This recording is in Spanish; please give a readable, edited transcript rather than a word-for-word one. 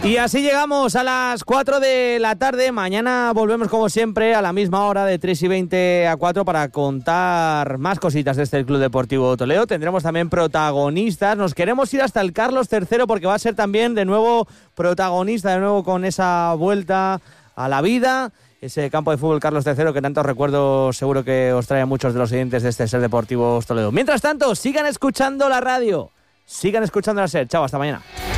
Y así llegamos a las 4 de la tarde. Mañana volvemos como siempre a la misma hora, de 3:20 a 4, para contar más cositas de este Club Deportivo Toledo. Tendremos también protagonistas. Nos queremos ir hasta el Carlos III porque va a ser también de nuevo protagonista, de nuevo con esa vuelta a la vida. Ese campo de fútbol Carlos III que tantos recuerdos seguro que os trae a muchos de los oyentes de este Ser Deportivo Toledo. Mientras tanto, sigan escuchando la radio, sigan escuchando la SER. Chao, hasta mañana.